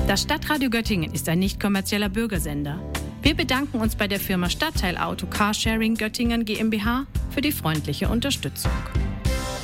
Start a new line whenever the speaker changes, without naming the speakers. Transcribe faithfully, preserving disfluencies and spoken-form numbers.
Das Stadtradio Göttingen ist ein nicht kommerzieller Bürgersender. Wir bedanken uns bei der Firma Stadtteilauto Carsharing Göttingen GmbH für die freundliche Unterstützung.